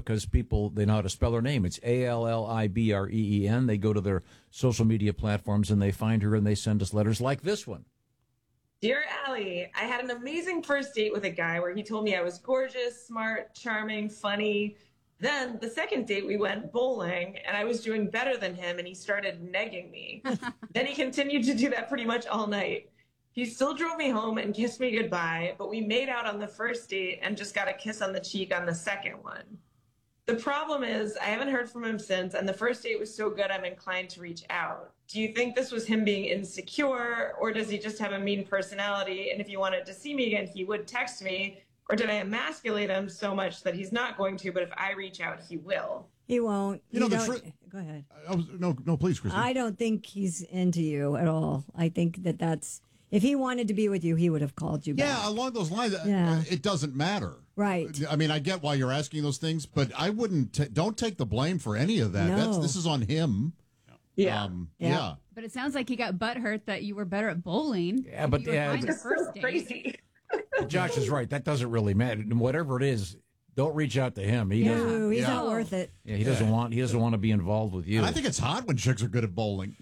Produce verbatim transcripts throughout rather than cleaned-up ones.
because people, they know how to spell her name. It's A L L I B R E E N. They go to their social media platforms and they find her and they send us letters like this one. Dear Allie, I had an amazing first date with a guy where he told me I was gorgeous, smart, charming, funny. Then the second date we went bowling and I was doing better than him and he started negging me. Then he continued to do that pretty much all night. He still drove me home and kissed me goodbye, but we made out on the first date and just got a kiss on the cheek on the second one. The problem is I haven't heard from him since, and the first date was so good I'm inclined to reach out. Do you think this was him being insecure, or does he just have a mean personality, and if he wanted to see me again, he would text me? Or did I emasculate him so much that he's not going to, but if I reach out, he will? He won't. You know, You the don't- tr- Go ahead. I was, no, no, please, Christine. I don't think he's into you at all. I think that that's, if he wanted to be with you, he would have called you back. Yeah, along those lines, uh, Yeah. it doesn't matter. Right. I mean, I get why you're asking those things, but I wouldn't, t- don't take the blame for any of that. No. That's, this is on him. Yeah. Um, Yeah. yeah. But it sounds like he got butthurt that you were better at bowling. Yeah, if but, you were yeah, fine the it's first date. Crazy. Josh is right. That doesn't really matter. Whatever it is, don't reach out to him. He doesn't. No, he's Yeah. not worth it. Yeah, he doesn't want. He doesn't want to be involved with you. And I think it's hot when chicks are good at bowling.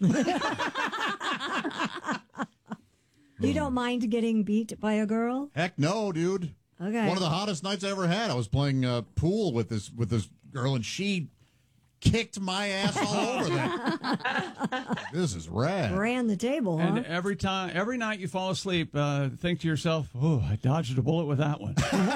You don't mind getting beat by a girl? Heck no, dude. Okay. One of the hottest nights I ever had. I was playing uh, pool with this with this girl, and she kicked my ass all over that. This is rad. Ran the table, huh? And every time, every night you fall asleep, uh, think to yourself, "Oh, I dodged a bullet with that one."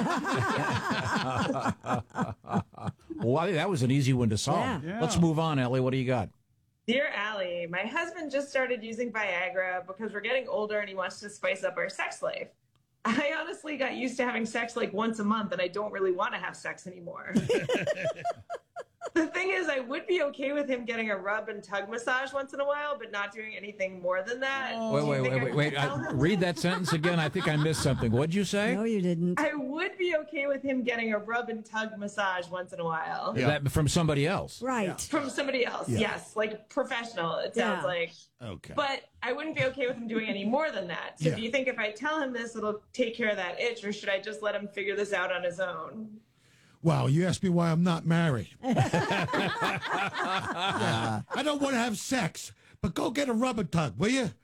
Well, I think that was an easy one to solve. Yeah. Yeah. Let's move on, Ellie. What do you got? Dear Allie, my husband just started using Viagra because we're getting older and he wants to spice up our sex life. I honestly got used to having sex like once a month and I don't really want to have sex anymore. The thing is, I would be okay with him getting a rub and tug massage once in a while, but not doing anything more than that. Wait, Do you wait, think wait, I wait, could wait. tell I, him read that sentence again. I think I missed something. What'd you say? No, you didn't. I would be okay with him getting a rub and tug massage once in a while. Yeah. That from somebody else. Right. From somebody else, yes, like professional, it sounds Yeah. like. Okay. But I wouldn't be okay with him doing any more than that. So Yeah. do you think if I tell him this, it'll take care of that itch, or should I just let him figure this out on his own? Wow, you asked me why I'm not married. I don't want to have sex, but go get a rubber tug, will you?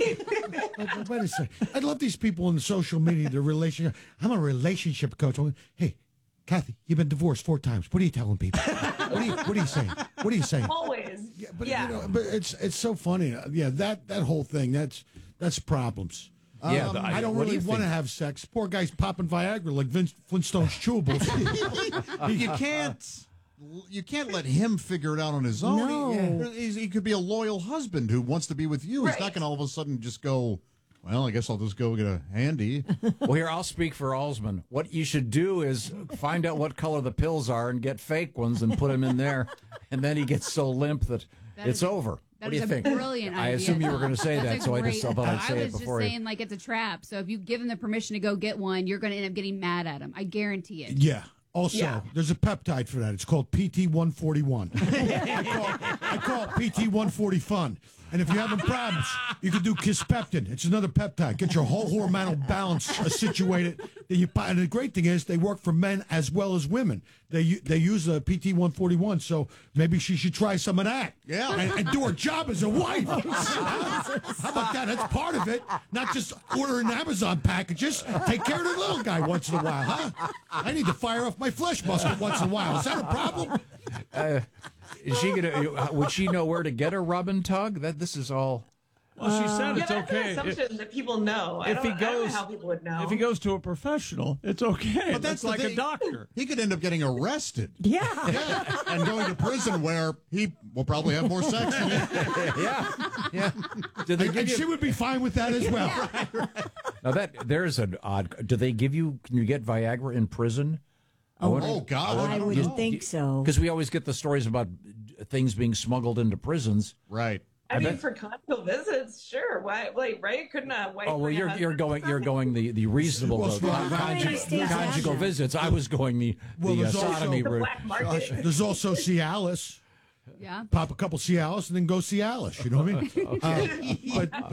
Wait, wait a second. I love these people on the social media, the relationship. I'm a relationship coach. I'm, hey, Kathy, you've been divorced four times. What are you telling people? What are you, what are you saying? What are you saying? Always. Yeah, but yeah. you know, but it's it's so funny. Yeah, that that whole thing. That's that's problems. Yeah, Um, the- I, don't what do really you want to think? have sex. Poor guy's popping Viagra like Vince Flintstone's chewables. you can't you can't let him figure it out on his own. No. He, he's- he could be a loyal husband who wants to be with you. He's not Right. going to all of a sudden just go, well, I guess I'll just go get a handy. Well, here, I'll speak for Alsman. What you should do is find out what color the pills are and get fake ones and put them in there. And then he gets so limp that, That it's is a- over. That What do is you a think? brilliant I idea. assume you were going to say That's that, a so I great- just thought I'd say I it was just before. you- saying, like, it's a trap. So if you give him the permission to go get one, you're going to end up getting mad at him. I guarantee it. Yeah. Also, Yeah. there's a peptide for that. It's called P T one forty-one. I, call, I call it P T one forty Fun. And if you're having problems, you can do Kispeptin. It's another peptide. Get your whole hormonal balance uh, situated. Then you, and the great thing is they work for men as well as women. They u- they use a P T one forty-one, so maybe she should try some of that. Yeah. And, and do her job as a wife. How about that? That's part of it. Not just ordering Amazon packages. Take care of the little guy once in a while, huh? I need to fire off my flesh muscle once in a while. Is that a problem? Uh, is she gonna? Would she know where to get a rub and tug? That this is all. Well, she said Yeah, it's that's okay. an assumption that people know. I If don't, he I don't know goes- how people would know. If he goes to a professional, it's okay. But that's the like a thing. doctor. He could end up getting arrested. Yeah. Yeah, and going to prison where he will probably have more sex than you. Yeah, yeah. Did they And, give and she you? would be fine with that as well. Now that there's an odd. Do they give you? Can you get Viagra in prison? Oh, God. I don't would know. think so. Because we always get the stories about things being smuggled into prisons. Right. I, I mean, bet- for conjugal visits, sure. Why, like, right? Couldn't a wife? Oh well, bring a you're you're husband? going you're going the the reasonable Well, road, well, conjugal, well, conjugal yeah. visits. I was going the Well, the uh, there's also- sodomy The route. black market. There's also Cialis. Yeah. Pop a couple Cialis and then go Cialis. You know what I mean? Uh, but, but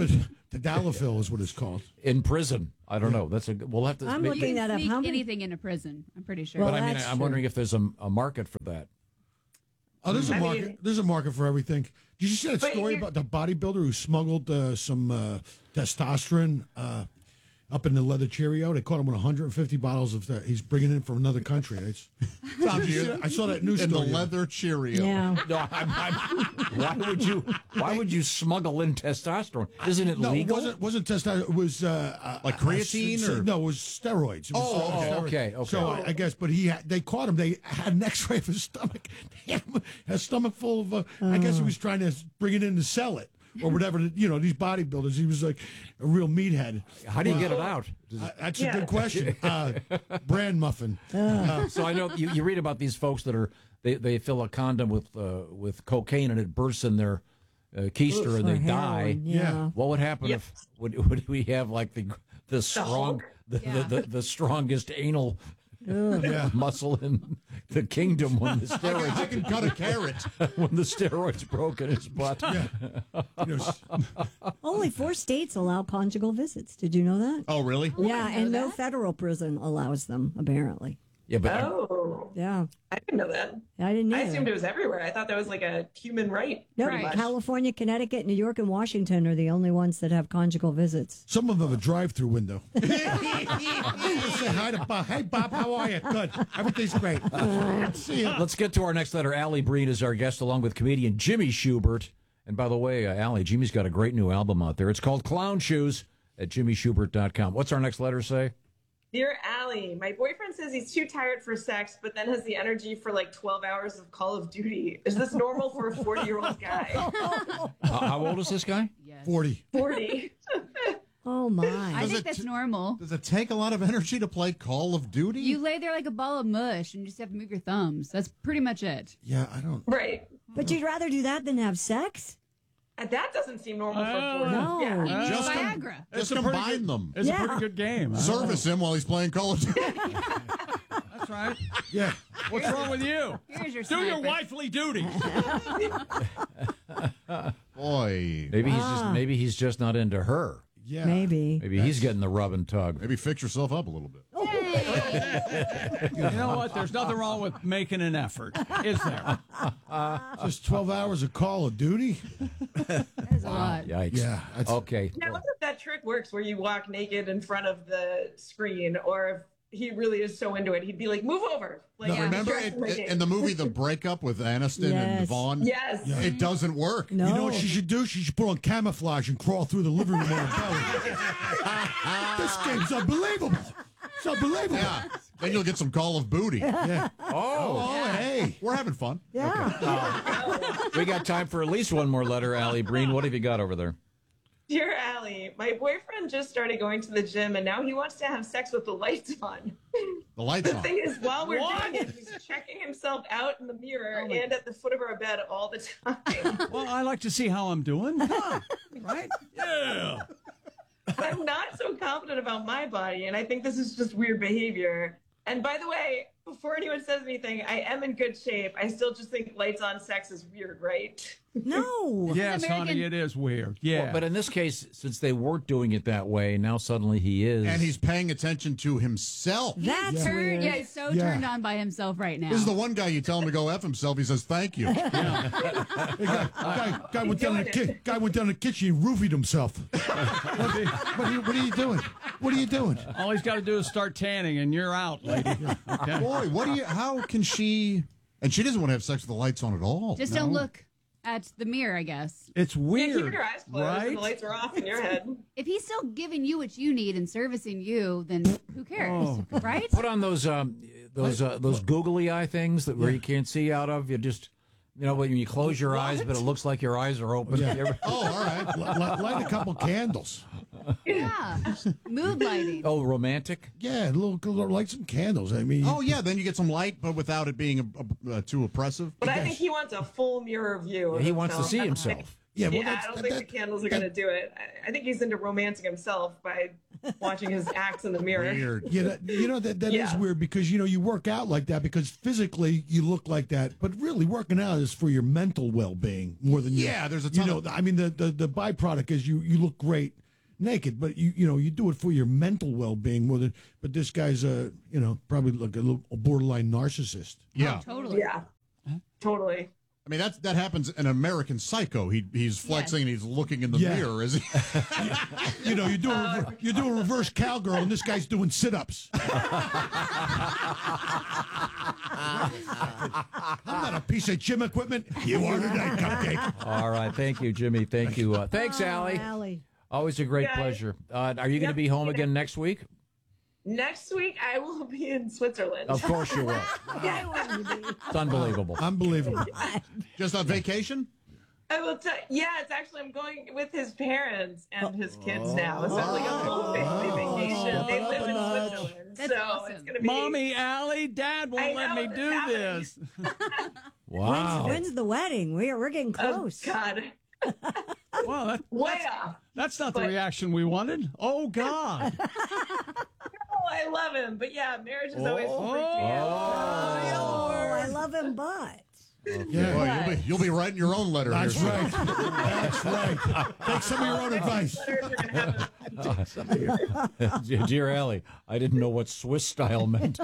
Tadalafil is what it's called. In prison. I don't know. That's a. We'll have to. I'm maybe- looking that up. Sneak How many? anything into prison. I'm pretty sure. Well, But I mean, that's I'm true. wondering if there's a, a market for that. Oh, there's a I market. mean- there's a market for everything. Did you see that But story here- about the bodybuilder who smuggled uh, some uh, testosterone uh, up in the leather Cheerio? They caught him with one hundred fifty bottles of that. He's bringing it from another country. It's, I saw that news In the story. leather Cheerio. Yeah. No, I'm, I'm, why would you? Why would you smuggle in testosterone? Isn't it No, it legal? wasn't wasn't testosterone. It was uh, uh, Like creatine uh, or- no, it was steroids. It was Oh, steroids. oh, okay, okay. So I, I guess, but he had, they caught him. They had an X-ray of his stomach. He had a stomach full of. Uh, I guess he was trying to bring it in to sell it or whatever. You know, these bodybuilders. He was like a real meathead. How do you get it out? Does- Uh, that's Yeah. a good question. Uh, brand muffin. so I know you, you read about these folks that are they, they fill a condom with uh, with cocaine and it bursts in their uh, keister and For they die. heroin, Yeah. Yeah. What would happen Yep. if would, would we have like the the strong Hulk. the, Yeah. the, the, the strongest anal Yeah. muscle in the kingdom when the I steroids can cut a carrot. when the steroids broke in his butt? You know, s- Only four states allow conjugal visits. Did you know that? Oh, really? yeah, and no that. federal prison allows them, apparently. Yeah, but Oh, Yeah. I didn't know that. I didn't I either. assumed it was everywhere. I thought that was like a human right. No, pretty much. California, Connecticut, New York, and Washington are the only ones that have conjugal visits. some of them have a drive-through window. Say hi to Bob. Hey, Bob, how are you? Good. Everything's great. See ya. let's get to our next letter. Allie Breen is our guest, along with comedian Jimmy Schubert. And by the way, uh, Allie, Jimmy's got a great new album out there. It's called Clown Shoes at jimmy schubert dot com. What's our next letter say? Dear Allie, my boyfriend says he's too tired for sex, but then has the energy for like twelve hours of Call of Duty. Is this normal for a forty-year-old guy? Uh, how old is this guy? yes. forty. forty. Oh, my. I Does think it that's t- normal. Does it take a lot of energy to play Call of Duty? You lay there like a ball of mush and you just have to move your thumbs. That's pretty much it. Yeah, I don't. Right. But you'd rather do that than have sex? And that doesn't seem normal for Uh, forty. No. Yeah. You need Just com- Viagra. Just It's a pretty combine good- them. It's Yeah. a pretty good game. huh? Service him while he's playing Call of Duty. That's right. Yeah. What's wrong with you? Here's your Do your sniper. wifely duties. Boy. Maybe he's just maybe he's just not into her. Yeah. Maybe. Maybe he's getting the rub and tug. Maybe fix yourself up a little bit. You know what? There's nothing wrong with making an effort, is there? Just twelve hours of Call of Duty? That's a lot. Yikes. Yeah. That's, Okay. Now, what if that trick works where you walk naked in front of the screen, or if he really is so into it, he'd be like, "Move over!" Like, No, remember distract it, my it- game. in the movie The Breakup with Aniston and Yes. Vaughn? Yes. It doesn't work. No. You know what she should do? She should put on camouflage and crawl through the living room on her belly. This game's unbelievable. It's unbelievable. Yeah. Then you'll get some Call of Booty. Yeah. Oh, Oh, hey. We're having fun. Yeah. we got time for at least one more letter, Allie Breen. What have you got over there? Dear Allie, my boyfriend just started going to the gym, and now he wants to have sex with the lights on. The lights The on. thing is, while we're What? doing it, he's checking himself out in the mirror Oh my- and at the foot of our bed all the time. Well, I like to see how I'm doing. Huh, right? Yeah. I'm not so confident about my body, and I think this is just weird behavior. And by the way, before anyone says anything, I am in good shape. I still just think lights on sex is weird, right? No. Yes, American- honey, it is weird. Yeah. Well, but in this case, since they weren't doing it that way, now suddenly he is. And he's paying attention to himself. That's Turn, weird. yeah, he's so Yeah. turned on by himself right now. This is the one guy you tell him to go F himself. He says, thank you. Hey, guy, guy, guy, went down in the ki- guy went down in the kitchen and roofied himself. what, are you, what, are you, what are you doing? What are you doing? all he's got to do is start tanning, and you're out, lady. Okay. Boy, what do you, how can she, and she doesn't want to have sex with the lights on at all. Just don't look at the mirror, I guess. It's Yeah, weird, keep your eyes closed right? and the lights are off in your head. If he's still giving you what you need and servicing you, then who cares, Oh, right? Put on those um, those uh, those googly eye things that where you can't see out of. You just, you know, when you close your eyes, but it looks like your eyes are open. Yeah. You ever- Oh, all right. Li- li- light a couple candles. Yeah, mood lighting. oh, romantic. Yeah, a little, a little light some candles. I mean, Oh, yeah, then you get some light, but without it being uh, uh, too oppressive. But I think he wants a full mirror view. Of He wants to himself. see I don't himself. think- yeah, well, yeah, that's, I don't that, think that- the candles are going to do it. I, I think he's into romancing himself by watching his acts in the mirror. Weird. Yeah, that, you know that that is Yeah. weird because you know you work out like that because physically you look like that, but really working out is for your mental well being more than your- Yeah, there's a you ton know. of- I mean, the, the the byproduct is you you look great naked, but you you know you do it for your mental well being more than. But this guy's a you know probably like a little a borderline narcissist. Yeah. Oh, totally. Yeah, totally. I mean, that that happens in American Psycho. He he's flexing and he's looking in the Yeah. mirror. Is he? You know, you do a, rever- you do a reverse cowgirl, and this guy's doing sit-ups. I'm not a piece of gym equipment. You are today, Cupcake. All right. Thank you, Jimmy. Thank you. Uh, thanks, Oh, Allie. Allie. Always a great Yeah. pleasure. Uh, are you going to Yep. be home again next week? Next week, I will be in Switzerland. Of course you will. Why wouldn't you be? It's unbelievable. Unbelievable. Just on vacation? I will tell. Yeah, it's actually I'm going with his parents and his kids now. So it's like a full family vacation. They live in Switzerland, That's so awesome. it's gonna be. Mommy, Allie, Dad won't I let know, me it's do happening. this. Wow. When's, when's the wedding? We're we're getting Oh close. God, Well, that, way off. that's not the But- reaction we wanted. Oh, God. Oh, I love him, but yeah, marriage is always Oh. freaked me out. Oh, I love him, but Yeah. Well, you'll be you'll be writing your own letter. That's here soon. right. That's right. Take some of your own advice. Letters are gonna have Dear Allie, I didn't know what Swiss style meant.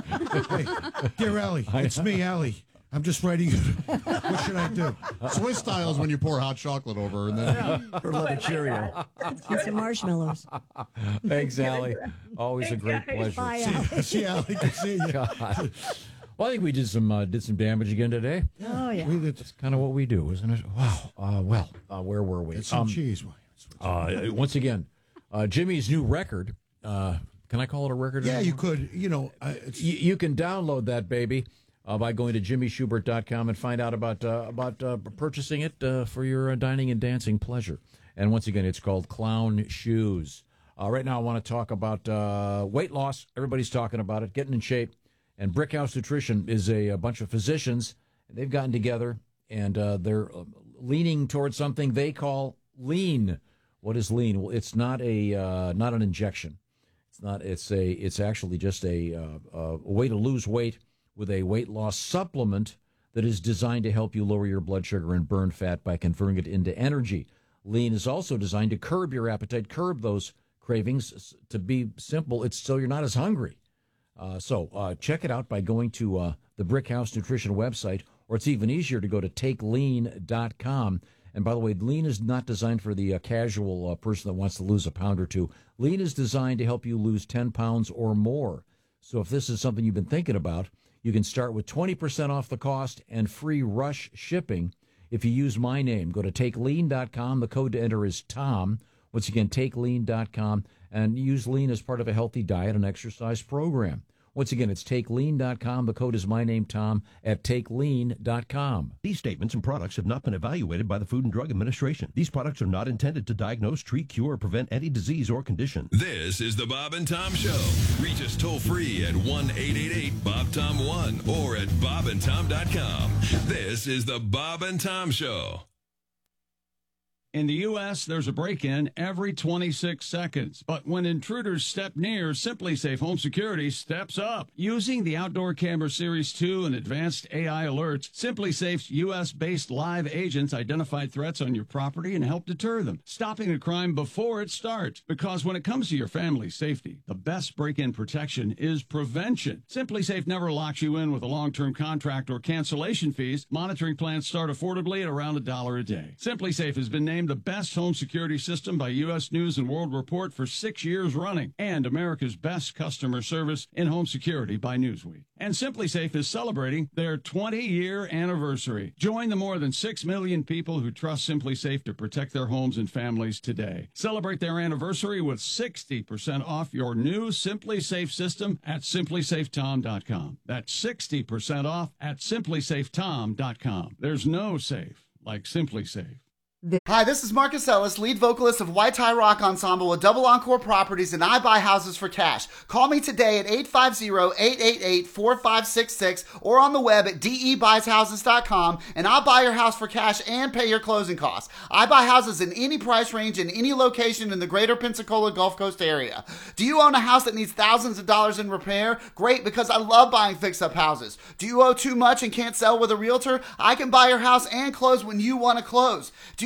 Dear Allie, it's me, Allie. I'm just writing you. What should I do? Swiss style is when you pour hot chocolate over and then Or let it Cheerio. and some marshmallows. Thanks, Allie. Always a Thanks, great guys. pleasure. Bye, Allie. See, Allie, good to see you. God. Well, I think we did some uh, did some damage again today. Oh yeah. We did That's kind of what we do, isn't it? Wow. Uh, well, uh, where were we? some Um, cheese. uh, once again, uh, Jimmy's new record. Uh, can I call it a record? Yeah, anymore? you could. You know, uh, it's, You, you can download that baby uh, by going to jimmy schubert dot com and find out about uh, about uh, purchasing it uh, for your uh, dining and dancing pleasure. And once again, it's called Clown Shoes. Uh, right now, I want to talk about uh, weight loss. Everybody's talking about it, getting in shape. And Brickhouse Nutrition is a, a bunch of physicians. They've gotten together, and uh, they're uh, leaning towards something they call lean. What is lean? Well, it's not a uh, not an injection. It's not. It's a. It's actually just a, uh, a way to lose weight with a weight loss supplement that is designed to help you lower your blood sugar and burn fat by converting it into energy. Lean is also designed to curb your appetite, curb those cravings. To be simple, it's so you're not as hungry. Uh, so uh, check it out by going to uh, the Brickhouse Nutrition website, or it's even easier to go to take lean dot com. And by the way, lean is not designed for the uh, casual uh, person that wants to lose a pound or two. Lean is designed to help you lose ten pounds or more. So if this is something you've been thinking about, you can start with twenty percent off the cost and free rush shipping if you use my name. Go to take lean dot com. The code to enter is Tom. Once again, take lean dot com, and use lean as part of a healthy diet and exercise program. Once again, it's take lean dot com. The code is my name, Tom, at take lean dot com. These statements and products have not been evaluated by the Food and Drug Administration. These products are not intended to diagnose, treat, cure, or prevent any disease or condition. This is the Bob and Tom Show. Reach us toll free at one eight eight eight Bob Tom one or at bob and tom dot com. This is the Bob and Tom Show. In the U S, there's a break-in every twenty-six seconds. But when intruders step near, Simply Safe Home Security steps up. Using the Outdoor Camera Series two and advanced A I alerts, Simply Safe's U S-based live agents identify threats on your property and help deter them, stopping a crime before it starts. Because when it comes to your family's safety, the best break-in protection is prevention. Simply Safe never locks you in with a long-term contract or cancellation fees. Monitoring plans start affordably at around a dollar a day. Simply Safe has been named the best home security system by U S News and World Report for six years running, and America's best customer service in home security by Newsweek. And Simply Safe is celebrating their twenty-year anniversary. Join the more than six million people who trust Simply Safe to protect their homes and families today. Celebrate their anniversary with sixty percent off your new Simply Safe system at simply safe tom dot com. That's sixty percent off at simply safe tom dot com. There's no safe like Simply Safe. Hi, this is Marcus Ellis, lead vocalist of White Tie Rock Ensemble with Double Encore Properties, and I buy houses for cash. Call me today at eight five zero, eight eight eight, four five six six or on the web at d e buys houses dot com, and I'll buy your house for cash and pay your closing costs. I buy houses in any price range in any location in the greater Pensacola Gulf Coast area. Do you own a house that needs thousands of dollars in repair? Great, because I love buying fix-up houses. Do you owe too much and can't sell with a realtor? I can buy your house and close when you want to close. Do you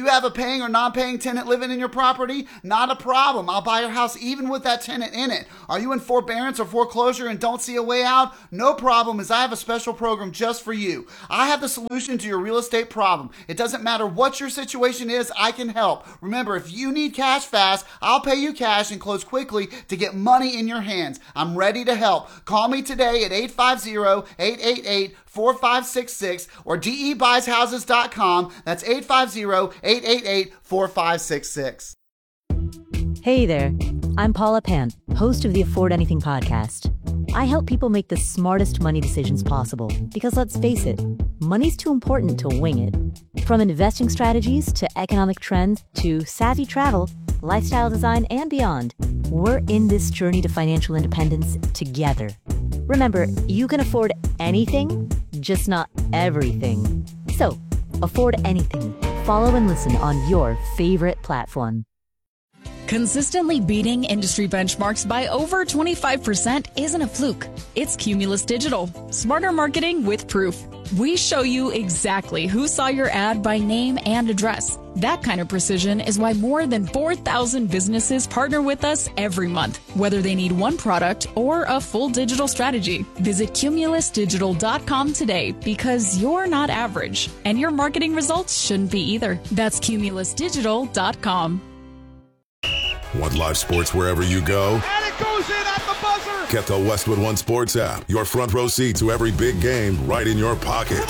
have a paying or non-paying tenant living in your property? Not a problem. I'll buy your house even with that tenant in it. Are you in forbearance or foreclosure and don't see a way out? No problem, as I have a special program just for you. I have the solution to your real estate problem. It doesn't matter what your situation is, I can help. Remember, if you need cash fast, I'll pay you cash and close quickly to get money in your hands. I'm ready to help. Call me today at eight five zero, eight eight eight, four five six six or D E buys houses dot com. That's eight five zero, eight eight eight, four five six six. Hey there, I'm Paula Pant, host of the Afford Anything podcast. I help people make the smartest money decisions possible because, let's face it, money's too important to wing it. From investing strategies to economic trends to savvy travel, lifestyle design, and beyond, we're in this journey to financial independence together. Remember, you can afford anything, just not everything. So, afford anything. Follow and listen on your favorite platform. Consistently beating industry benchmarks by over twenty-five percent isn't a fluke. It's Cumulus Digital. Smarter marketing with proof. We show you exactly who saw your ad by name and address. That kind of precision is why more than four thousand businesses partner with us every month, whether they need one product or a full digital strategy. Visit cumulus digital dot com today because you're not average, and your marketing results shouldn't be either. That's cumulus digital dot com. Want live sports wherever you go? And it goes in at the buzzer! Get the Westwood One Sports app. Your front row seat to every big game right in your pocket.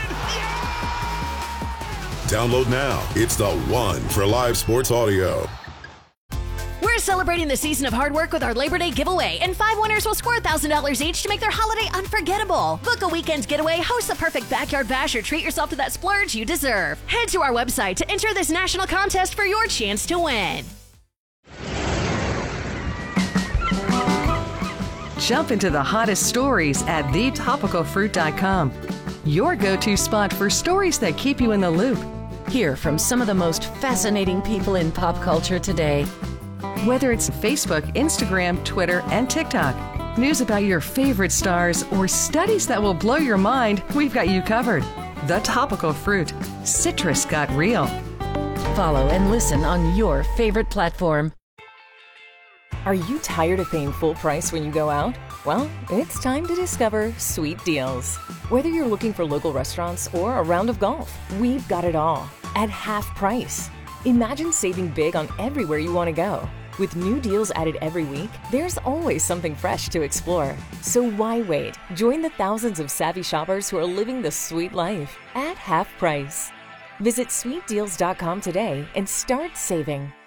Download now. It's the one for live sports audio. We're celebrating the season of hard work with our Labor Day giveaway, and five winners will score one thousand dollars each to make their holiday unforgettable. Book a weekend getaway, host the perfect backyard bash, or treat yourself to that splurge you deserve. Head to our website to enter this national contest for your chance to win. Jump into the hottest stories at the topical fruit dot com. Your go-to spot for stories that keep you in the loop. Hear from some of the most fascinating people in pop culture today. Whether it's Facebook, Instagram, Twitter, and TikTok, news about your favorite stars, or studies that will blow your mind, we've got you covered. The Topical Fruit. Citrus got real. Follow and listen on your favorite platform. Are you tired of paying full price when you go out? Well, it's time to discover Sweet Deals. Whether you're looking for local restaurants or a round of golf, we've got it all at half price. Imagine saving big on everywhere you want to go. With new deals added every week, there's always something fresh to explore. So why wait? Join the thousands of savvy shoppers who are living the sweet life at half price. Visit sweet deals dot com today and start saving.